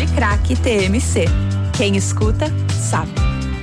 de craque TMC. Quem escuta, sabe.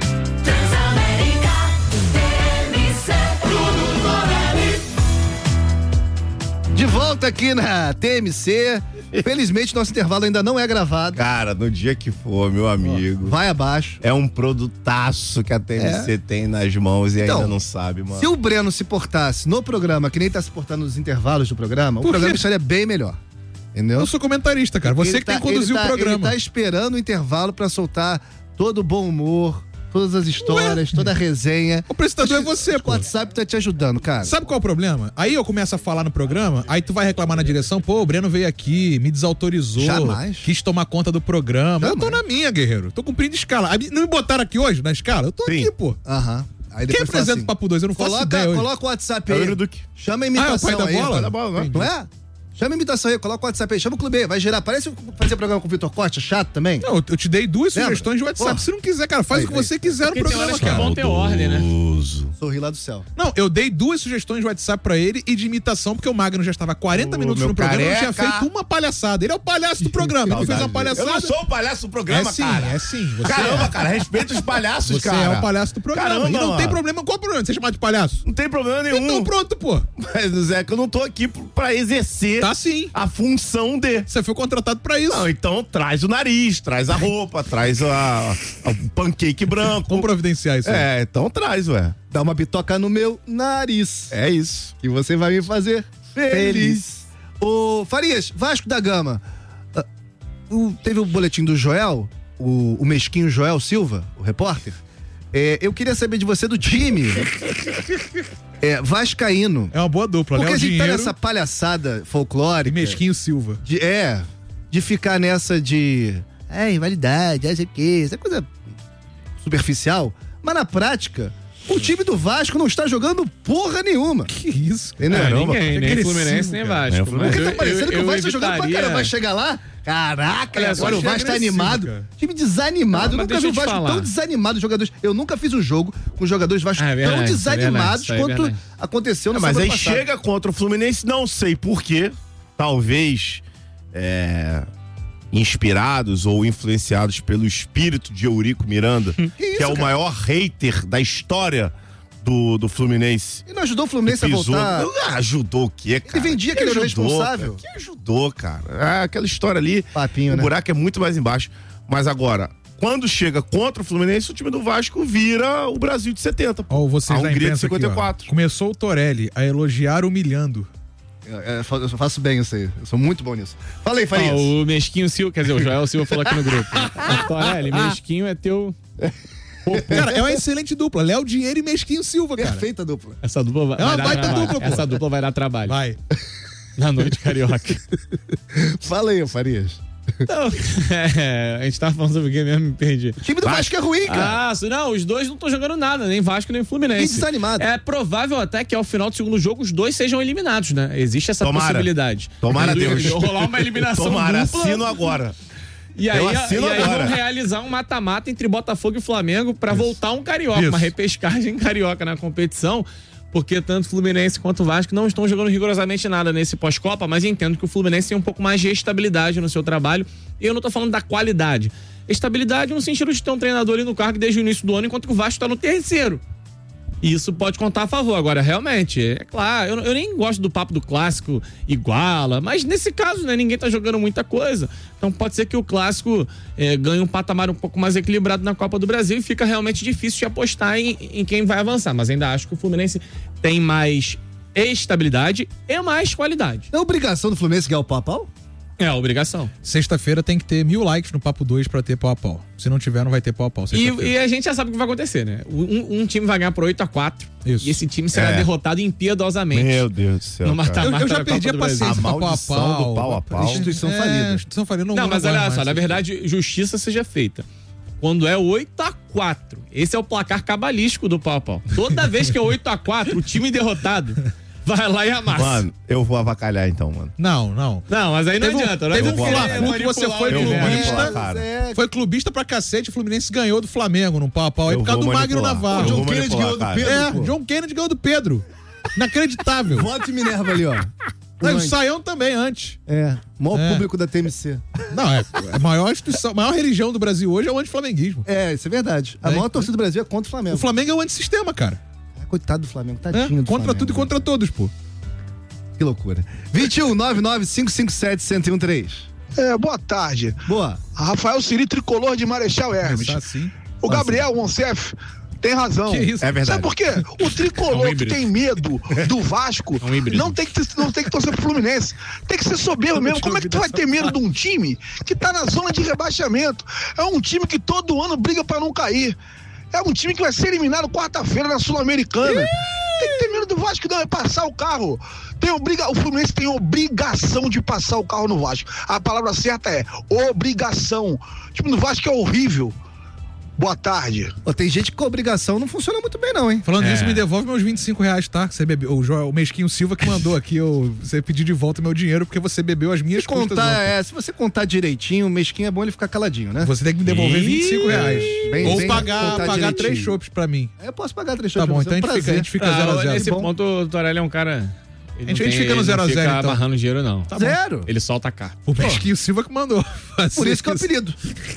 De volta aqui na TMC. Felizmente, nosso intervalo ainda não é gravado. Cara, no dia que for, meu amigo. Vai abaixo. É um produtaço que a TMC tem nas mãos e ainda não sabe, mano. Se o Breno se portasse no programa, que nem tá se portando nos intervalos do programa, o programa estaria bem melhor. Entendeu? Eu sou comentarista, cara. Você que tem que conduzir o programa. Ele tá esperando o intervalo pra soltar todo o bom humor, todas as histórias, toda a resenha. O apresentador é você, pô. O WhatsApp tá te ajudando, cara. Sabe qual é o problema? Aí eu começo a falar no programa, aí tu vai reclamar na direção, pô, o Breno veio aqui, me desautorizou. Jamais. Quis tomar conta do programa. Jamais. Eu tô na minha, guerreiro. Tô cumprindo escala. Não me botaram aqui hoje, na escala? Eu tô aqui, pô. Aham. Aí Quem apresenta o Papo 2? Eu não faço ideia hoje. Coloca o WhatsApp aí. Chama a imitação o pai da aí. bola? Da bola, não é? Chama a imitação aí, coloca o WhatsApp aí, chama o clube aí, vai gerar. Parece fazer programa com o Vitor Costa, chato também. Não, eu te dei 2 sugestões de WhatsApp. Pô. Se não quiser, cara, faz o que você quiser no programa. Tem horas que é bom ter ordem, né? Sorri lá do céu. Não, eu dei 2 sugestões de WhatsApp pra ele e de imitação, porque o Magno já estava 40 minutos no programa e não tinha feito uma palhaçada. Ele é o palhaço do programa, ele fez uma palhaçada. Eu não sou o palhaço do programa, cara. É sim. Você Caramba, cara, respeita os palhaços, você cara. Você é o palhaço do programa. Caramba, e não tem mano. problema. Qual o problema de ser chamado de palhaço? Não tem problema nenhum. Então pronto, pô. Mas, Zé, que eu não tô aqui pra exercer Tá sim. a função de. Você foi contratado pra isso. Não, então traz o nariz, traz a roupa, traz o pancake branco. Vamos providenciar isso aí. É, então traz, ué. Dá uma bitoca no meu nariz. É isso. Que você vai me fazer feliz. Ô, Farias, Vasco da Gama. Teve o boletim do Joel, o mesquinho Joel Silva, o repórter. Eu queria saber de você do time. Vascaíno. É uma boa dupla, né? Porque a gente tá dinheiro nessa palhaçada folclórica. e Mesquinho Silva. De ficar nessa de rivalidade, sei o quê, essa coisa superficial. Mas na prática, o time do Vasco não está jogando porra nenhuma. Que isso? Entendeu? Ninguém, nem Fluminense, nem Vasco. Porque tá parecendo que o Vasco tá jogando pra caramba. Vai evitaria... chegar lá? Caraca, Olha, agora o Vasco tá agressivo, animado. cara. Time desanimado. Não, Eu nunca mas vi o deixa eu te Vasco falar. tão desanimado. Jogadores. Eu nunca fiz um jogo com jogadores Vasco É verdade, tão desanimados isso é quanto verdade. aconteceu no Mas sábado aí passado. chega contra o Fluminense, não sei porquê. Talvez inspirados ou influenciados pelo espírito de Eurico Miranda, que é o maior hater da história do Fluminense. E não ajudou o Fluminense a Pisou. voltar. Ajudou o quê, cara? Ele vendia que ele era o ajudou, responsável. cara? Que ajudou, cara? Aquela história ali, Papinho, o né? buraco é muito mais embaixo. Mas agora, quando chega contra o Fluminense, o time do Vasco vira o Brasil de 70. Ó, vocês a da Hungria de imprensa aqui, 54. ó. Começou o Torelli a elogiar humilhando. Eu faço bem isso aí. Eu sou muito bom nisso. Fala aí, Farias. O Mesquinho Silva, quer dizer, o Joel Silva falou aqui no grupo. Torelli, Mesquinho é teu... Cara, é uma excelente dupla. Léo Dinheiro e Mesquinho Silva, cara. Perfeita dupla. Essa dupla vai, É uma vai dar baita trabalho. dupla, pô. Essa dupla vai dar trabalho. Vai. Na noite carioca. Fala aí, Farias. Então, a gente tava falando sobre o que mesmo, me perdi. O time do Vasco é ruim, cara. Não, os dois não estão jogando nada, nem Vasco nem Fluminense. Que desanimado. É provável até que ao final do segundo jogo os dois sejam eliminados, né? Existe essa Tomara. possibilidade. Tomara Deus. Rolar uma eliminação Tomara, dupla. assino agora. E aí, assino agora. vão realizar um mata-mata entre Botafogo e Flamengo pra voltar um carioca, Isso. uma repescagem carioca na competição, porque tanto Fluminense quanto Vasco não estão jogando rigorosamente nada nesse pós-Copa, mas entendo que o Fluminense tem um pouco mais de estabilidade no seu trabalho, e eu não tô falando da qualidade. Estabilidade no sentido de ter um treinador ali no cargo desde o início do ano, enquanto que o Vasco tá no terceiro. Isso pode contar a favor. Agora, realmente, é claro, eu nem gosto do papo do clássico iguala, mas nesse caso, né, ninguém tá jogando muita coisa. Então pode ser que o clássico ganhe um patamar um pouco mais equilibrado na Copa do Brasil e fica realmente difícil de apostar em quem vai avançar. Mas ainda acho que o Fluminense tem mais estabilidade e mais qualidade. É obrigação do Fluminense ganhar o pau a pau? É a obrigação. Sexta-feira tem que ter 1000 likes no Papo 2 pra ter pau a pau. Se não tiver, não vai ter pau a pau. E a gente já sabe o que vai acontecer, né? Um time vai ganhar por 8-4 Isso. e esse time será derrotado impiedosamente. Meu Deus do céu. No cara. mata-mata Eu já da perdi Copa a do Brasil. paciência A com pau a maldição pau. do pau a pau. Instituição falida. Instituição falida. Não, mas olha mais só, na isso. verdade, justiça seja feita. Quando é 8-4, esse é o placar cabalístico do pau a pau. Toda vez que é 8-4, o time derrotado vai lá e amassa. Mano, eu vou avacalhar então, mano. Não. Não, mas aí não Teve adianta. Não teve um adianta Fla-Flu que manipular você o foi Eu vou universo. manipular, cara. Foi clubista pra cacete, o Fluminense ganhou do Flamengo num pau a pau. Aí Eu por causa do vou Magno manipular. Navarro. Eu vou John Kennedy manipular, ganhou do cara. Pedro. Pô. John Kennedy ganhou do Pedro. Inacreditável. Voto de Minerva ali, ó. Não, o Saião também, antes. Maior público da TMC. Não, é a maior instituição, a maior religião do Brasil hoje é o antiflamenguismo. Isso é verdade. A maior torcida do Brasil é contra o Flamengo. O Flamengo é o antissistema, cara. Coitado do Flamengo, tadinho do contra Flamengo. tudo e contra todos, pô. Que loucura. 21-99-557-1013. Boa tarde. Boa. Rafael Siri, tricolor de Marechal Hermes. Assim. O Gabriel Onsef tem razão. Que isso? É verdade. Sabe por quê? O tricolor que tem medo do Vasco não tem que torcer pro Fluminense. Tem que ser soberbo mesmo. Como é que tu vai ter medo de um time que tá na zona de rebaixamento? É um time que todo ano briga pra não cair. É um time que vai ser eliminado quarta-feira na Sul-Americana. Tem que ter medo do Vasco, não, é passar o carro. O Fluminense tem obrigação de passar o carro no Vasco. A palavra certa é obrigação. O time do Vasco é horrível. Boa tarde. Tem gente que com obrigação não funciona muito bem, não, hein? Falando disso, me devolve meus R$25, tá? Você bebeu. O Mesquinho Silva que mandou aqui, você pediu de volta meu dinheiro porque você bebeu as minhas custas. Se você contar direitinho, o Mesquinho é bom ele ficar caladinho, né? Você tem que me devolver R$25. Ou pagar 3 chopps pra mim. Eu posso pagar 3 chopps. Tá bom, então a gente fica 0x0. Nesse ponto, o Torelli é um cara... A gente fica no 0x0, então. Não fica então. amarrando dinheiro, não. Tá zero. Ele solta a carta. O Mesquinho Silva que mandou. Por isso que é o apelido.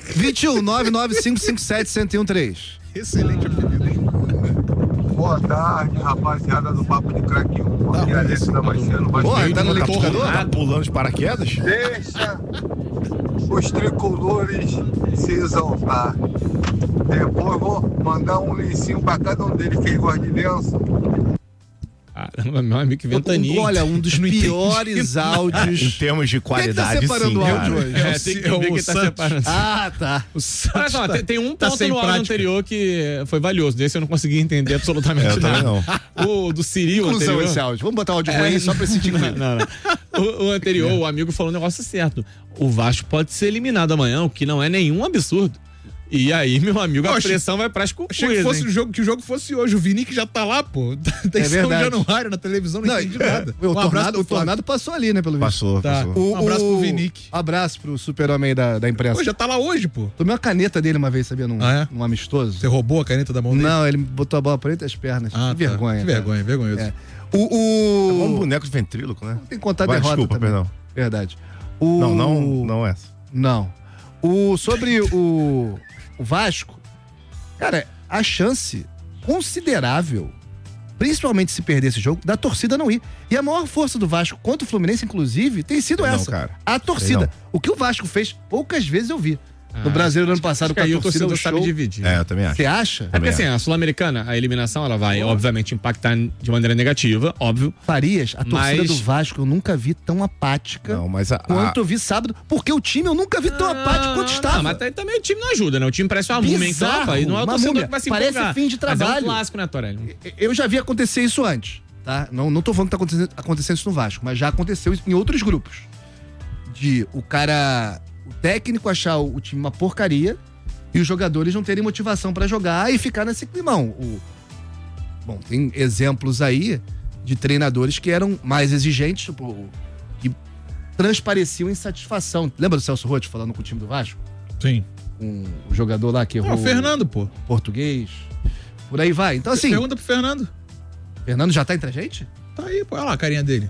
21-99557-1013. Excelente apelido, hein? Boa tarde, rapaziada do Papo de Crack 1. Aqui é Alex Damasceno. Porra, tá no liquidificador? Tá pulando de paraquedas? Deixa os tricolores se exaltar. Depois vou mandar um lencinho pra cada um deles que gosta de lenço. Caramba, meu amigo, que ventania. Olha, um dos piores áudios. Em termos de qualidade, quem tá separando o áudio hoje? Tem que ver quem tá separando. Tá. Olha só, tem um ponto no áudio anterior que foi valioso. Desse eu não consegui entender absolutamente nada. Não. O do Siri, o Inclusão anterior. esse áudio. Vamos botar o áudio ruim só pra esse tipo. Não. O anterior, o amigo falou um negócio certo. O Vasco pode ser eliminado amanhã, o que não é nenhum absurdo. E aí, meu amigo, a pressão vai pras conclusões. Achei que fosse que o jogo fosse hoje. O Vini que já tá lá, pô. Tem São Januário na televisão, não entendi nada. O Tornado passou ali, né, pelo visto. Passou. Um abraço pro Vinique. Abraço pro super-homem da imprensa. Pô, já tá lá hoje, pô. Tomei uma caneta dele uma vez, sabia? Num amistoso. Você roubou a caneta da mão dele? Não, ele botou a bola por entre as pernas. Que vergonha. Que vergonha, vergonhoso. É um boneco de ventríloco, né? Tem que contar a derrota desculpa, também. perdão. Verdade. Não essa. Não. Sobre o Vasco, cara, a chance considerável, principalmente se perder esse jogo, da torcida não ir. E a maior força do Vasco contra o Fluminense, inclusive, tem sido essa. Cara. A torcida. O que o Vasco fez, poucas vezes eu vi. No Brasileiro do ano passado, com a torcida do show. Sabe dividir. Eu também acho. Você acha? É porque assim, a Sul-Americana, a eliminação, ela vai, obviamente, impactar de maneira negativa, óbvio. Farias, a torcida do Vasco eu nunca vi tão apática quanto eu vi sábado, porque o time eu nunca vi tão apático quanto estava. Mas também o time não ajuda, né? O time parece uma múmia em campo e não é o torcedor que vai se empolgar. Parece fim de trabalho. Mas é um clássico, né, Torelli? Eu já vi acontecer isso antes, tá? Não tô falando que tá acontecendo isso no Vasco, mas já aconteceu isso em outros grupos. O técnico achar o time uma porcaria e os jogadores não terem motivação pra jogar e ficar nesse climão. Bom, tem exemplos aí de treinadores que eram mais exigentes, que transpareciam insatisfação. Lembra do Celso Roth falando com o time do Vasco? Sim. O jogador lá que errou... o Fernando, pô. Português. Por aí vai. Então assim... Pergunta pro Fernando. Fernando já tá entre a gente? Tá aí, pô. Olha lá a carinha dele.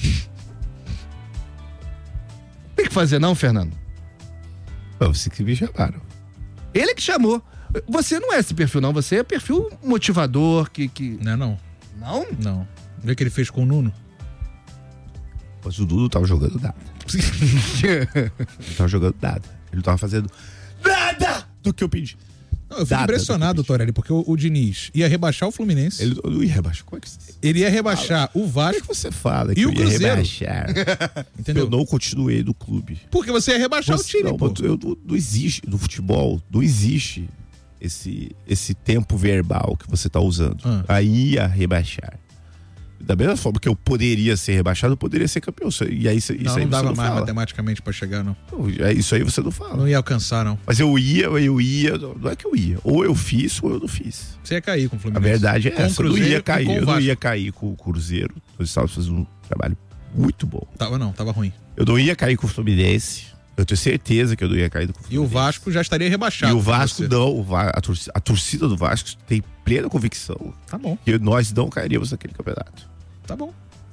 Tem que fazer não, Fernando? Você que me chamaram. Ele que chamou. Você não é esse perfil, não. Você é perfil motivador, que... Não. Não? Não. Vê o que ele fez com o Nuno? Mas o Dudu tava jogando nada. Ele tava jogando nada. Ele não tava fazendo nada do que eu pedi. Não, eu fico impressionado, Torelli, porque o Diniz ia rebaixar o Fluminense. Ele não ia rebaixar. Como é que ele ia rebaixar o Vasco. Como é que você fala e que o Cruzeiro? Ia rebaixar? Entendeu? Eu não continuei no clube. Porque você ia rebaixar o time, pô. Não existe, no futebol, não existe esse tempo verbal que você tá usando. Aí ia rebaixar. Da mesma forma que eu poderia ser rebaixado, eu poderia ser campeão. E aí, isso não aí dava você não mais fala. matematicamente pra chegar, não. Isso aí você não fala. Não ia alcançar, não. Mas eu ia, não é que eu ia. Ou eu fiz, ou eu não fiz. Você ia cair com o Fluminense. A verdade é essa. Eu não ia cair. Eu não ia Vasco. cair com o Cruzeiro. Nós estávamos fazendo um trabalho muito bom. Tava ruim. Eu não ia cair com o Fluminense. Eu tenho certeza que eu não ia cair com o Fluminense. E o Vasco já estaria rebaixado. E o Vasco não. A torcida do Vasco tem plena convicção tá bom. que nós não cairíamos naquele campeonato. Tá bom.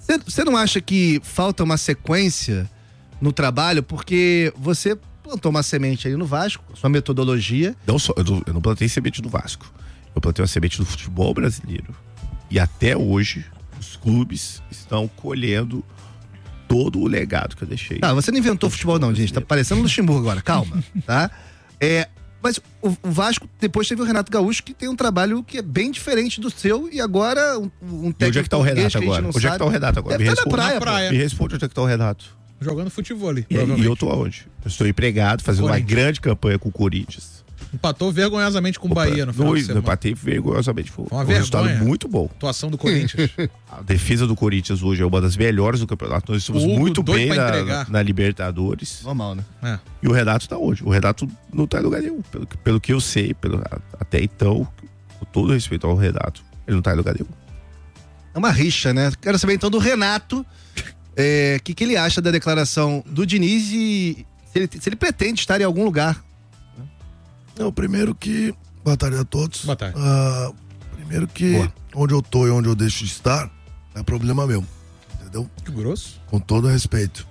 Você não acha que falta uma sequência no trabalho? Porque você plantou uma semente aí no Vasco, sua metodologia. Não só, eu não plantei semente no Vasco. Eu plantei uma semente do futebol brasileiro. E até hoje, os clubes estão colhendo todo o legado que eu deixei. Tá, você não inventou futebol não, gente. Tá parecendo Luxemburgo agora, calma, tá? Mas o Vasco depois teve o Renato Gaúcho, que tem um trabalho que é bem diferente do seu, e agora um técnico. E onde é que tá o Renato agora? Onde é que tá o Renato agora? Deve estar na praia. Me responde onde é que tá o Renato. Jogando futebol ali. E eu tô aonde? Eu estou empregado, fazendo uma grande campanha com o Corinthians. Empatou vergonhosamente com o Bahia no final de semana. Empatei vergonhosamente. Foi uma resultado muito bom. Atuação do Corinthians. A defesa do Corinthians hoje é uma das melhores do campeonato. Nós estamos muito bem na Libertadores. Normal, né? E o Renato tá onde? O Renato não tá em lugar nenhum. Pelo que eu sei, até então, com todo respeito ao Renato, ele não tá em lugar nenhum. É uma rixa, né? Quero saber então do Renato o que ele acha da declaração do Diniz e se ele pretende estar em algum lugar. Não, primeiro que... Boa tarde a todos. Boa tarde. Primeiro que onde eu tô e onde eu deixo de estar é problema meu, entendeu? Que grosso. Com todo respeito.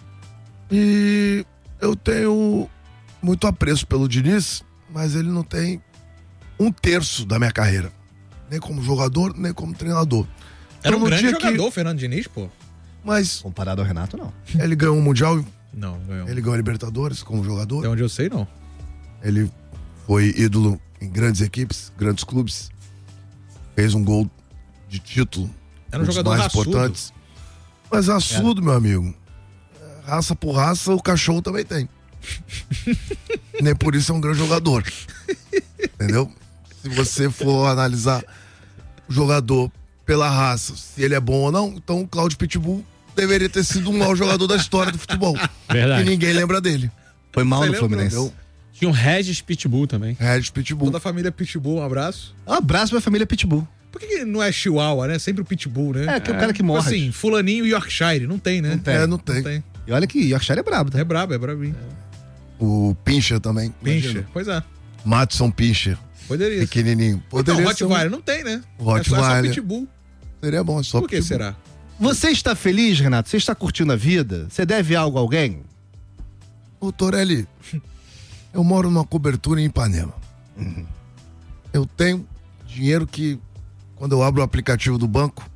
E eu tenho muito apreço pelo Diniz, mas ele não tem 1/3 da minha carreira. Nem como jogador, nem como treinador. Era um grande jogador, Fernando Diniz, pô. Mas... Comparado ao Renato, não. Ele ganhou um Mundial? Não, ganhou. Ele ganhou a Libertadores como jogador? Até onde eu sei, não. Ele foi ídolo em grandes equipes, grandes clubes. Fez um gol de título. Era um jogador mais importantes. Mas raçudo, meu amigo. Raça por raça, o cachorro também tem. Nem por isso é um grande jogador. Entendeu? Se você for analisar o jogador pela raça, se ele é bom ou não, então o Cláudio Pitbull deveria ter sido um mau jogador da história do futebol. Verdade. E ninguém lembra dele. Foi mal no Fluminense. Tinha um Regis Pitbull também. Regis Pitbull. Toda a família Pitbull, um abraço. Um abraço pra família Pitbull. Por que não é Chihuahua, né? Sempre o Pitbull, né? Que é o cara que morre. Assim, fulaninho Yorkshire, não tem, né? Não tem. E olha que Yorkshire é brabo, tá? É brabinho. O Pincher também. Pincher, pois é. Madison Pincher. Poderia ser. Pequenininho. Poderia então, Rottweiler não tem, né? O Rottweiler. É só Pitbull. Seria bom, só Por que será? Você está feliz, Renato? Você está curtindo a vida? Você deve algo a alguém? Ô, Torelli, eu moro numa cobertura em Ipanema. Eu tenho dinheiro que, quando eu abro o aplicativo do banco,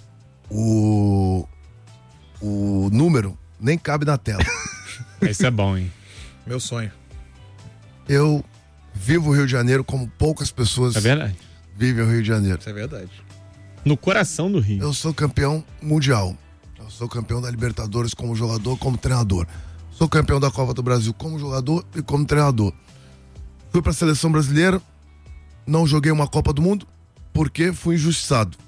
o número nem cabe na tela. Isso é bom, hein? Meu sonho. Eu vivo o Rio de Janeiro como poucas pessoas vivem o Rio de Janeiro. Isso é verdade. No coração do Rio. Eu sou campeão mundial. Eu sou campeão da Libertadores como jogador, como treinador. Sou campeão da Copa do Brasil como jogador e como treinador. Fui pra seleção brasileira, não joguei uma Copa do Mundo, porque fui injustiçado.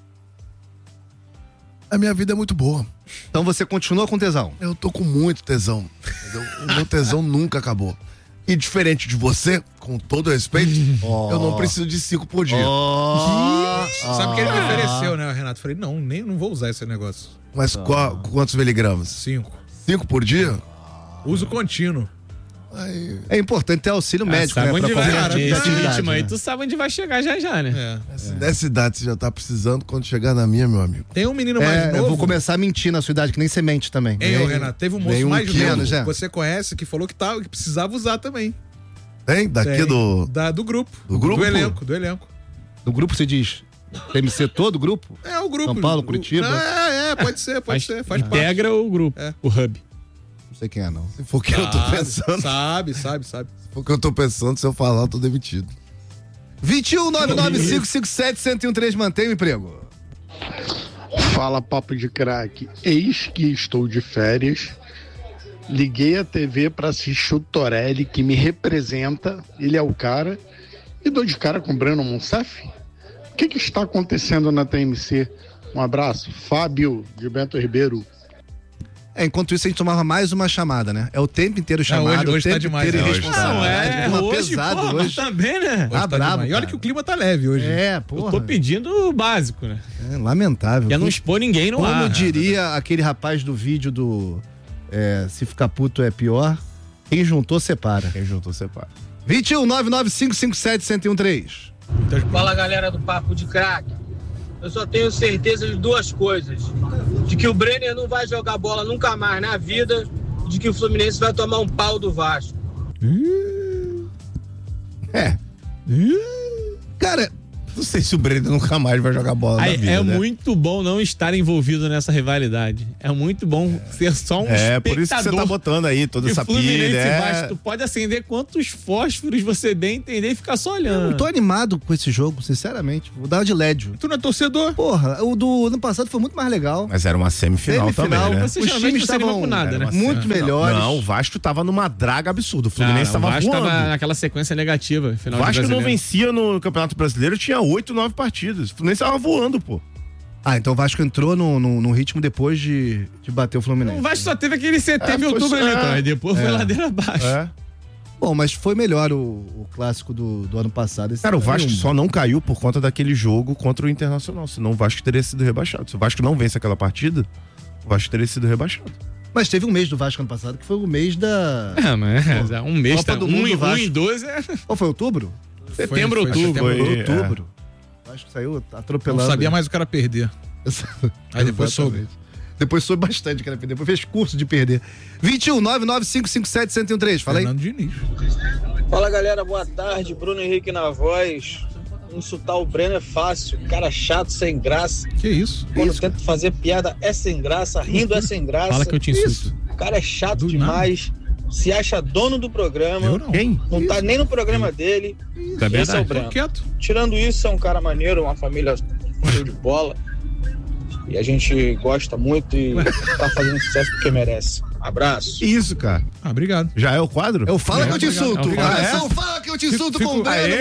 A minha vida é muito boa. Então você continua com tesão? Eu tô com muito tesão. Entendeu? O meu tesão nunca acabou. E diferente de você, com todo respeito, eu não preciso de 5 por dia. Sabe que ele me ofereceu, né, Renato? Falei, não vou usar esse negócio. Mas quantos miligramas? 5. 5 por dia? Uso contínuo. É importante ter auxílio médico, né? Onde vai, cara, esse ritmo aí, né? tu sabe onde vai chegar já, né? Nessa idade você já tá precisando, quando chegar na minha, meu amigo. Tem um menino mais novo. Eu vou começar a mentir na sua idade, que nem semente também. Renato, teve um moço mais novo que você conhece, que falou que precisava usar também. Tem? Daqui do grupo. Do grupo? Do elenco. Do grupo se diz? TMC todo o grupo? É, o grupo. São Paulo, Curitiba? Pode ser, faz parte. Integra o grupo, o hub. Não sei quem é, não. Se for o que eu tô pensando. Sabe. Se for o que eu tô pensando, se eu falar, eu tô demitido. 21-99557-1013, mantém o emprego. Fala, papo de craque. Eis que estou de férias. Liguei a TV para assistir o Torelli, que me representa. Ele é o cara. E dou de cara com o Breno Monsef. O que está acontecendo na TMC? Um abraço. Fábio, de Bento Ribeiro. Enquanto isso, a gente tomava mais uma chamada, né? É o tempo inteiro chamada, hoje o tempo tá demais, inteiro né? irresponsável. Hoje, pesado porra, hoje. também, né? Tá brabo, e olha que o clima tá leve hoje. porra. Eu tô pedindo o básico, né? É lamentável. Quer não expor ninguém no ar. Como diria aquele rapaz do vídeo do Se Ficar Puto é Pior, quem juntou, separa. 21-99557-1013. Fala, galera do Papo de Craque. eu só tenho certeza de duas coisas. De que o Brenner não vai jogar bola nunca mais na vida e de que o Fluminense vai tomar um pau do Vasco. Cara, não sei se o Breno nunca mais vai jogar bola na vida, né? Muito bom não estar envolvido nessa rivalidade. É muito bom ser só um espectador. Por isso que você tá botando aí toda essa pilha. Tu pode acender quantos fósforos você bem entender e ficar só olhando. Eu não tô animado com esse jogo, sinceramente. Vou dar de Lédio. Tu não é torcedor? Porra, o do ano passado foi muito mais legal. Mas era uma semifinal também, né? Os times estavam muito melhores. Não, o Vasco tava numa draga absurda. O Fluminense tava voando. O Vasco tava naquela sequência negativa. O Vasco não vencia no Campeonato Brasileiro, tinha 8, 9 partidas. O Fluminense tava voando, pô. Então o Vasco entrou no ritmo depois de bater o Fluminense. O Vasco só teve aquele setembro e outubro ali, então. Aí depois foi ladeira abaixo. Bom, mas foi melhor o clássico do ano passado. Cara, o Vasco só não caiu por conta daquele jogo contra o Internacional. Senão o Vasco teria sido rebaixado. Se o Vasco não vence aquela partida, o Vasco teria sido rebaixado. Mas teve um mês do Vasco ano passado que foi o mês da... mas um mês Copa tá... do Mundo 1 e 12 é... Qual foi, outubro? Setembro, outubro. Outubro. O Vasco saiu atropelando. Não sabia mais o cara perder. Aí depois soube. Depois soube bastante o cara perder. Depois fez curso de perder. 21-99557-1013. Fala aí. Fernando Diniz. Fala, galera. Boa tarde. Bruno Henrique na voz. Insultar o Breno é fácil. Cara chato, sem graça. Que isso? Quando tenta fazer piada é sem graça. Rindo é sem graça. Fala que eu te insulto. Isso. O cara é chato demais. Se acha dono do programa. Eu não. Quem? Não tá nem no programa dele. Esse é o Breno. Quieto. Tirando isso, é um cara maneiro, uma família show de bola. E a gente gosta muito e tá fazendo sucesso porque merece. Abraço. Isso, cara. Obrigado. Já é o quadro? Eu falo que eu te insulto. Fala que eu te insulto com o Breno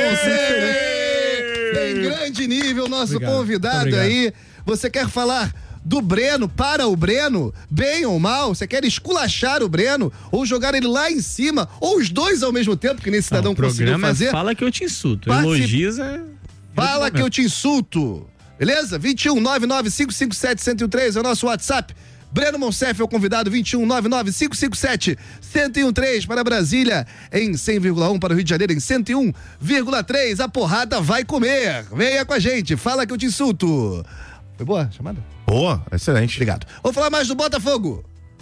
em grande nível, nosso convidado aí. Você quer falar do Breno para o Breno, bem ou mal? Você quer esculachar o Breno ou jogar ele lá em cima, ou os dois ao mesmo tempo, que nem cidadão conseguiu fazer? Fala que eu te insulto. Elogios é... Fala que eu te insulto. Beleza? 21-99557-1013 é o nosso WhatsApp. Breno Monsef é o convidado. 21-99557-1013 para Brasília, em 100,1 para o Rio de Janeiro, em 101,3. A porrada vai comer. Venha com a gente. Fala que eu te insulto. Foi boa a chamada? Boa, excelente. Obrigado. Vamos falar mais do Botafogo.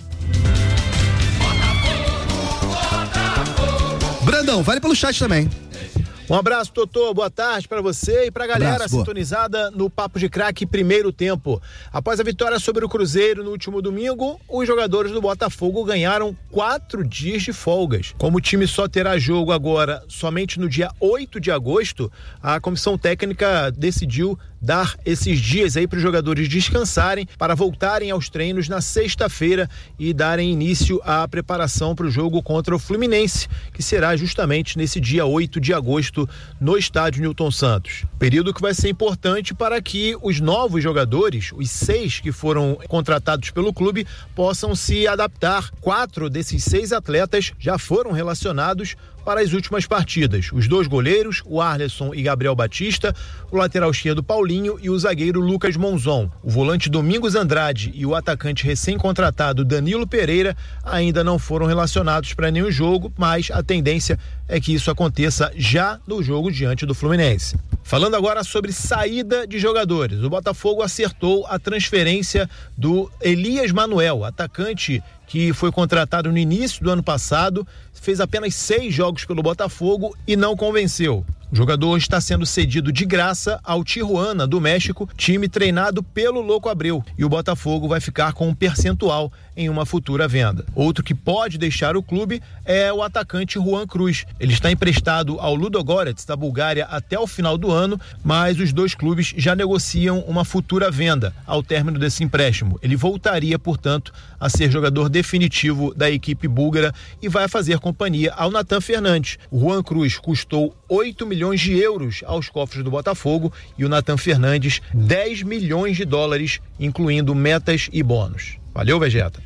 Brandão, vale pelo chat também. Um abraço, Totô, boa tarde pra você e pra galera sintonizada no Papo de Craque primeiro tempo. Após a vitória sobre o Cruzeiro no último domingo, os jogadores do Botafogo ganharam 4 dias de folgas. Como o time só terá jogo agora somente no dia 8 de agosto, a comissão técnica decidiu dar esses dias aí para os jogadores descansarem para voltarem aos treinos na sexta-feira e darem início à preparação para o jogo contra o Fluminense, que será justamente nesse dia 8 de agosto no estádio Newton Santos. Período que vai ser importante para que os novos jogadores, os 6 que foram contratados pelo clube, possam se adaptar. 4 desses 6 atletas já foram relacionados para as últimas partidas. Os 2 goleiros, o Arleson e Gabriel Batista, o lateral esquerdo Paulinho e o zagueiro Lucas Monzon. O volante Domingos Andrade e o atacante recém-contratado Danilo Pereira ainda não foram relacionados para nenhum jogo, mas a tendência é que isso aconteça já no jogo diante do Fluminense. Falando agora sobre saída de jogadores, o Botafogo acertou a transferência do Elias Manuel, atacante que foi contratado no início do ano passado, fez apenas 6 jogos pelo Botafogo e não convenceu. O jogador está sendo cedido de graça ao Tijuana, do México, time treinado pelo Louco Abreu, e o Botafogo vai ficar com um percentual em uma futura venda. Outro que pode deixar o clube é o atacante Juan Cruz. Ele está emprestado ao Ludogorets, da Bulgária, até o final do ano, mas os 2 clubes já negociam uma futura venda ao término desse empréstimo. Ele voltaria, portanto, a ser jogador definitivo da equipe búlgara e vai fazer companhia ao Nathan Fernandes. O Juan Cruz custou 8 milhões de euros aos cofres do Botafogo e o Nathan Fernandes 10 milhões de dólares, incluindo metas e bônus. Valeu, Vegeta.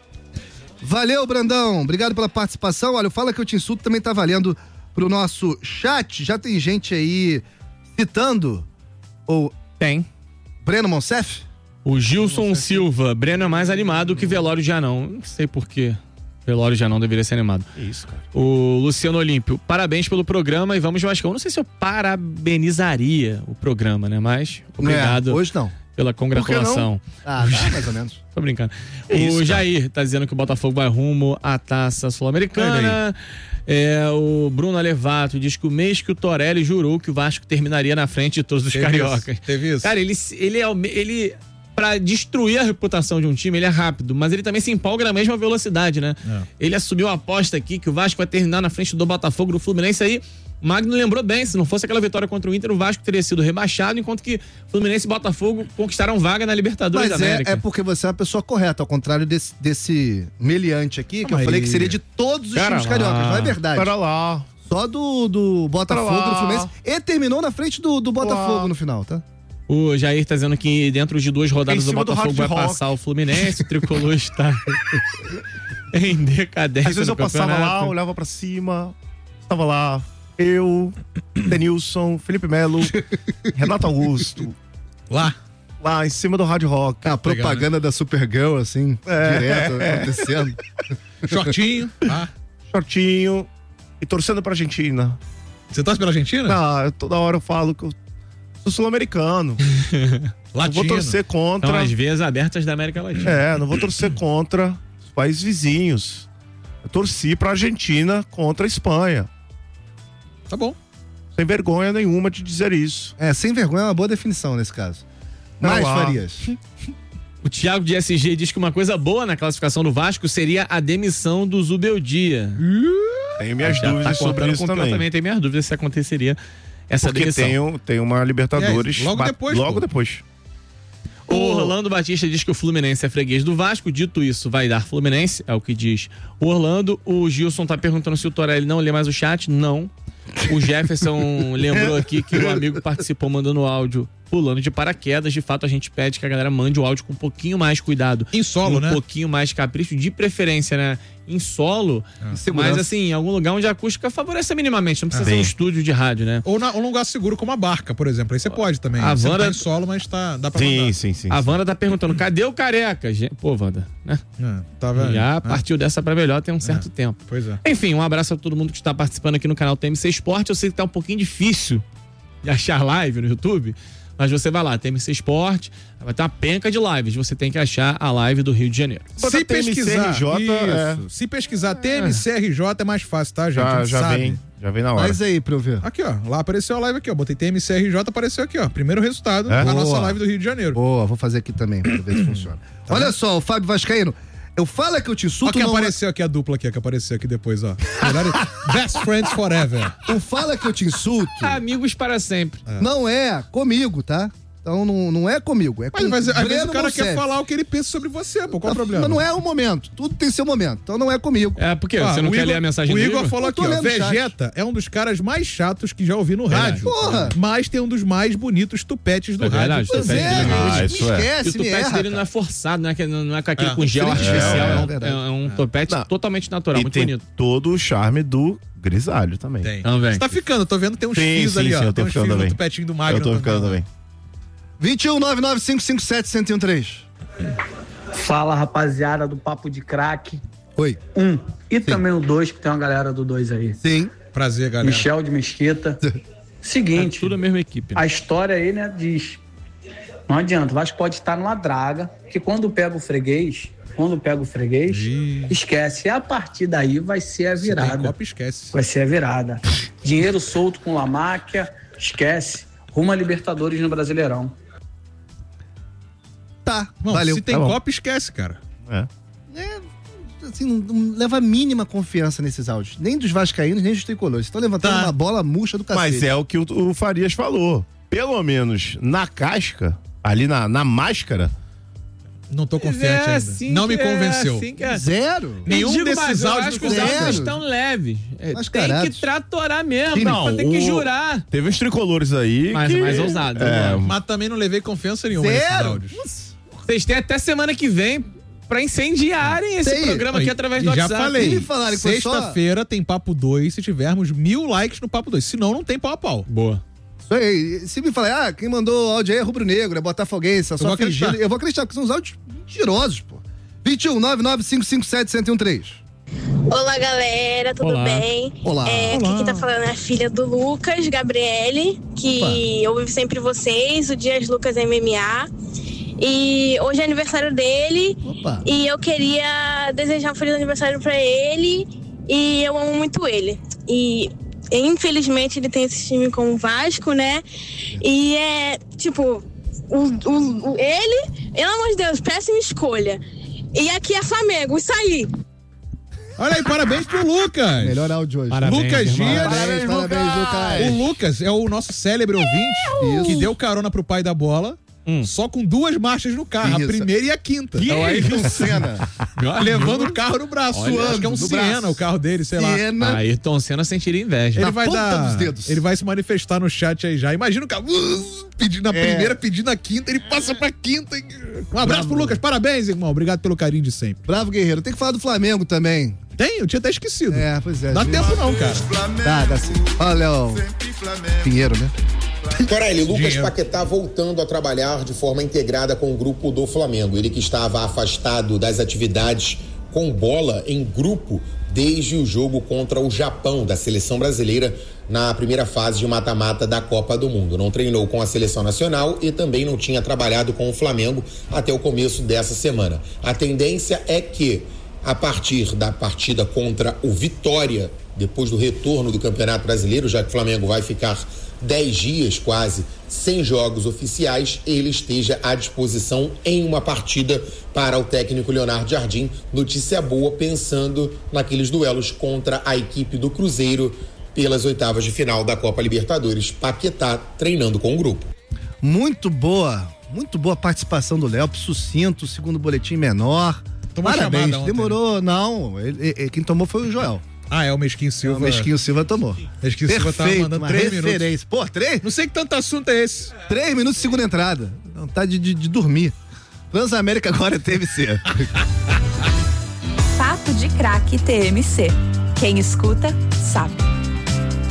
Valeu, Brandão. Obrigado pela participação. Olha, o Fala que eu te insulto também tá valendo pro nosso chat. Já tem gente aí citando o... Tem. Breno Monsef? O Gilson Silva. Breno é mais animado que velório de anão. Não sei por quê. Velório já não deveria ser animado. Isso, cara. O Luciano Olímpio, parabéns pelo programa e vamos Vascão. Não sei se eu parabenizaria o programa, né? Mas obrigado. Hoje não. Pela congratulação. Ah, mais ou menos. Tô brincando. O Jair tá dizendo que o Botafogo vai rumo à Taça Sul-Americana. O Bruno Alevato diz que o mês que o Torelli jurou que o Vasco terminaria na frente de todos os cariocas. Teve isso. Cara, ele pra destruir a reputação de um time, ele é rápido, mas ele também se empolga na mesma velocidade, né? Ele assumiu a aposta aqui que o Vasco vai terminar na frente do Botafogo, do Fluminense. Aí o Magno lembrou bem, se não fosse aquela vitória contra o Inter, o Vasco teria sido rebaixado, enquanto que Fluminense e Botafogo conquistaram vaga na Libertadores da América. É porque você é uma pessoa correta, ao contrário desse meliante aqui, que eu falei que seria de todos os times cariocas, não é verdade? Para lá. Só do Botafogo e do Fluminense. E terminou na frente do Botafogo no final, tá? O Jair tá dizendo que dentro de 2 rodadas o Botafogo vai passar o Fluminense, o Tricolor está em decadência. Às vezes eu passava lá, olhava pra cima, estava lá eu, Denilson, Felipe Melo, Renato Augusto. Lá em cima do Hard Rock. A propaganda da Supergirl, assim, direto, acontecendo. Shortinho e torcendo pra Argentina. Você torce pela Argentina? Não, toda hora eu falo que eu sou sul-americano. Não vou torcer contra. São as veias abertas da América Latina. Não vou torcer contra os países vizinhos. Eu torci pra Argentina contra a Espanha. Tá bom. Sem vergonha nenhuma de dizer isso. Sem vergonha é uma boa definição nesse caso. Mais, Farias. O Thiago de SG diz que uma coisa boa na classificação do Vasco seria a demissão do Zubeldia. Tenho minhas dúvidas sobre isso também. Eu também tenho minhas dúvidas se aconteceria essa demissão. Porque tem uma Libertadores logo depois. O Orlando Batista diz que o Fluminense é freguês do Vasco. Dito isso, vai dar Fluminense, é o que diz o Orlando. O Gilson tá perguntando se o Torelli não lê mais o chat. Não. O Jefferson lembrou aqui que o amigo participou mandando áudio pulando de paraquedas. De fato, a gente pede que a galera mande o áudio com um pouquinho mais cuidado. Em solo, né? Um pouquinho mais capricho, de preferência, né? Em solo, mas assim, em algum lugar onde a acústica favoreça minimamente. Não precisa ser um estúdio de rádio, né? Ou um lugar seguro como a barca, por exemplo. Aí você pode também. A você Wanda... tá em solo, mas dá pra mandar. Sim. A Wanda tá perguntando, cadê o Careca? Pô, Wanda, né? Tá vendo? Já partiu dessa pra melhor tem um certo tempo. Pois é. Enfim, um abraço a todo mundo que está participando aqui no canal TMC Esporte. Eu sei que tá um pouquinho difícil de achar live no YouTube, mas você vai lá, TMC Esporte, vai ter uma penca de lives, você tem que achar a live do Rio de Janeiro. Se pesquisar, se pesquisar TMCRJ é mais fácil, tá, gente? Já vem na hora. Faz aí pra eu ver. Aqui, ó, lá apareceu a live aqui, ó, botei TMCRJ, apareceu aqui, ó, primeiro resultado da nossa live do Rio de Janeiro. Boa, vou fazer aqui também, pra ver se funciona. Tá Olha só, o Fábio Vascaíno, eu falo que eu te insulto. Olha que apareceu aqui a dupla aqui, que apareceu aqui depois, ó. Best Friends Forever. O fala que eu te insulto. Amigos para sempre. Não é comigo, tá? Então não é comigo, é com mas às vezes Breno o cara Monsef. quer falar o que ele pensa sobre você, pô, qual o problema? Mas não é o momento, tudo tem seu momento, então não é comigo. Porque você não quer ler a mensagem do Igor? O Igor falou aqui, ó, Vegeta é um dos caras mais chatos que já ouvi no rádio. Porra! Mas tem um dos mais bonitos tupetes do rádio. Verdade, Pois é, esquece, E o tupete dele não é forçado, não é com aquele com gel artificial, é um tupete totalmente natural, muito bonito. Todo o charme do grisalho também. Você tá ficando, tô vendo que tem uns fios ali, ó. Tem uns fios no tupetinho do Magno. Eu tô ficando também. 21-99557-1013. Fala, rapaziada do Papo de Craque. Oi. E também o 2, que tem uma galera do 2 aí. Sim. Prazer, galera. Michel de Mesquita. Seguinte. Tudo a mesma equipe. Né? A história aí, né, diz... Não adianta, o Vasco pode estar numa draga, que quando pega o freguês, esquece. E a partir daí vai ser a virada. Copa, esquece. Vai ser a virada. Dinheiro solto com Lamáquia, esquece. Rumo a Libertadores no Brasileirão. Tá, Bom, valeu. Se tem Copa, esquece, cara. Assim, não leva a mínima confiança nesses áudios. Nem dos vascaínos, nem dos tricolores. Estão levantando uma bola murcha do cacete. Mas é o que o Farias falou. Pelo menos na casca, ali na máscara... Não tô confiante ainda. Não me convenceu. Zero. Nenhum desses áudios que os áudios estão leves. Tem que tratorar mesmo. Não, tem que jurar. Teve uns tricolores aí mais ousado. Mas também não levei confiança nenhuma nesses áudios. Vocês têm até semana que vem pra incendiarem esse programa aqui através do WhatsApp. Já falei. Sexta-feira tem Papo 2 se tivermos 1000 likes no Papo 2. Senão não tem pau a pau. Boa. Isso aí. Se me falar, quem mandou áudio aí é rubro-negro, é botafoguense, só fingindo. Eu vou acreditar, porque são os áudios mentirosos, pô. 21-99557-1013. Olá, galera, tudo bem? Olá. Aqui quem tá falando é a filha do Lucas, Gabriele, que ouve sempre vocês, o Dias Lucas MMA. E hoje é aniversário dele. E eu queria desejar um feliz aniversário pra ele. E eu amo muito ele. E infelizmente ele tem esse time com o Vasco, né? E é tipo, ele, pelo amor de Deus, péssima escolha. E aqui é Flamengo, isso aí. Olha aí, parabéns pro Lucas. Melhor áudio hoje. Lucas Dias. Parabéns, Lucas. O Lucas é o nosso célebre ouvinte que deu carona pro pai da bola. Só com 2 marchas no carro, a primeira e a quinta. É o Ayrton Senna. Levando o carro no braço. Acho que é um Siena o carro dele, sei lá. Ayrton Senna sentiria inveja. Ele vai dar. Ele vai se manifestar no chat aí já. Imagina o carro pedindo a primeira, pedindo a quinta, ele passa pra quinta. Um abraço pro Lucas, parabéns, irmão. Obrigado pelo carinho de sempre. Bravo, guerreiro. Tem que falar do Flamengo também. Tem? Eu tinha até esquecido. Pois é. Dá tempo não, cara. Dá sim. Olha o Pinheiro, né? Torelli, Lucas Paquetá voltando a trabalhar de forma integrada com o grupo do Flamengo. Ele que estava afastado das atividades com bola em grupo desde o jogo contra o Japão da seleção brasileira na primeira fase de mata-mata da Copa do Mundo. Não treinou com a seleção nacional e também não tinha trabalhado com o Flamengo até o começo dessa semana. A tendência é que, a partir da partida contra o Vitória, depois do retorno do Campeonato Brasileiro, já que o Flamengo vai ficar 10 dias quase sem jogos oficiais, ele esteja à disposição em uma partida para o técnico Leonardo Jardim. Notícia boa, pensando naqueles duelos contra a equipe do Cruzeiro pelas oitavas de final da Copa Libertadores. Paquetá treinando com o grupo. Muito boa a participação do Léo, sucinto, segundo boletim menor. Parabéns, demorou, não, quem tomou foi o Joel. É o Mesquinho Silva. O Mesquinho Silva tomou. Mesquinho Silva tava mandando 3 minutos. Pô, 3? Não sei que tanto assunto é esse. 3 minutos de segunda entrada. Vontade de dormir. Transamérica agora é TMC. Papo de Craque TMC. Quem escuta, sabe.